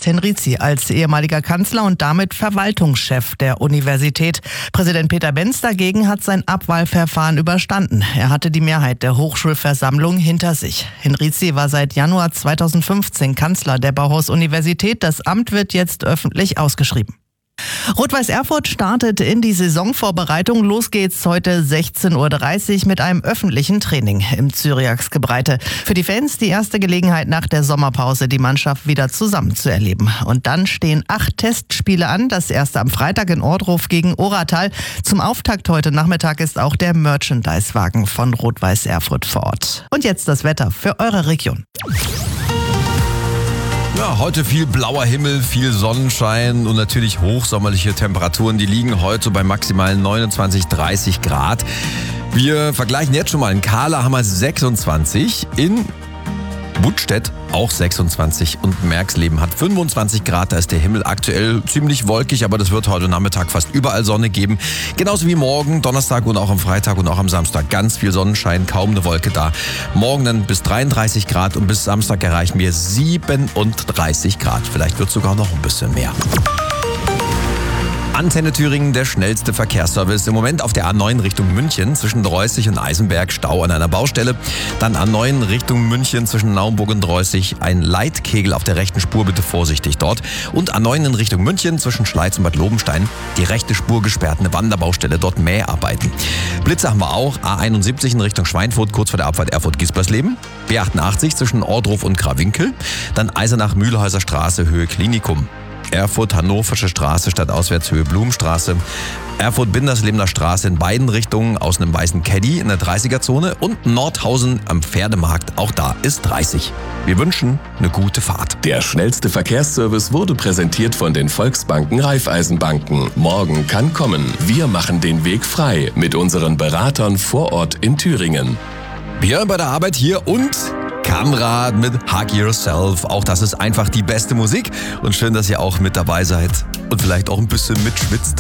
Ernst Henrizi als ehemaliger Kanzler und damit Verwaltungschef der Universität. Präsident Peter Benz dagegen hat sein Abwahlverfahren überstanden. Er hatte die Mehrheit der Hochschulversammlung hinter sich. Henrizi war seit Januar 2015 Kanzler der Bauhaus-Universität. Das Amt wird jetzt öffentlich ausgeschrieben. Rot-Weiß Erfurt startet in die Saisonvorbereitung. Los geht's heute 16:30 Uhr mit einem öffentlichen Training im Zyriaksgebreite. Für die Fans die erste Gelegenheit nach der Sommerpause, die Mannschaft wieder zusammen zu erleben. Und dann stehen 8 Testspiele an. Das erste am Freitag in Ohrdruf gegen Oratal. Zum Auftakt heute Nachmittag ist auch der Merchandise-Wagen von Rot-Weiß Erfurt vor Ort. Und jetzt das Wetter für eure Region. Ja, heute viel blauer Himmel, viel Sonnenschein und natürlich hochsommerliche Temperaturen. Die liegen heute bei maximal 29, 30 Grad. Wir vergleichen jetzt schon mal. In Kahla haben wir 26, in Buttstedt auch 26 und Merxleben hat 25 Grad. Da ist der Himmel aktuell ziemlich wolkig, aber das wird heute Nachmittag fast überall Sonne geben. Genauso wie morgen, Donnerstag und auch am Freitag und auch am Samstag. Ganz viel Sonnenschein, kaum eine Wolke da. Morgen dann bis 33 Grad und bis Samstag erreichen wir 37 Grad. Vielleicht wird es sogar noch ein bisschen mehr. Antenne Thüringen, der schnellste Verkehrsservice. Im Moment auf der A9 Richtung München zwischen Dreußig und Eisenberg Stau an einer Baustelle. Dann A9 Richtung München zwischen Naumburg und Dreußig ein Leitkegel auf der rechten Spur, bitte vorsichtig dort. Und A9 in Richtung München zwischen Schleiz und Bad Lobenstein die rechte Spur gesperrt, eine Wanderbaustelle, dort Mäharbeiten. Blitze haben wir auch, A71 in Richtung Schweinfurt kurz vor der Abfahrt Erfurt-Giesbersleben. B88 zwischen Ordruf und Krawinkel. Dann Eisenach-Mühlhäuser Straße Höhe Klinikum. Erfurt-Hannoversche Straße statt auswärts Höhe Blumenstraße. Erfurt-Binderslebener Straße in beiden Richtungen aus einem weißen Caddy in der 30er-Zone und Nordhausen am Pferdemarkt, auch da ist 30. Wir wünschen eine gute Fahrt. Der schnellste Verkehrsservice wurde präsentiert von den Volksbanken Raiffeisenbanken. Morgen kann kommen. Wir machen den Weg frei mit unseren Beratern vor Ort in Thüringen. Björn bei der Arbeit hier und Kamrad mit Hug Yourself. Auch das ist einfach die beste Musik. Und schön, dass ihr auch mit dabei seid und vielleicht auch ein bisschen mitschwitzt.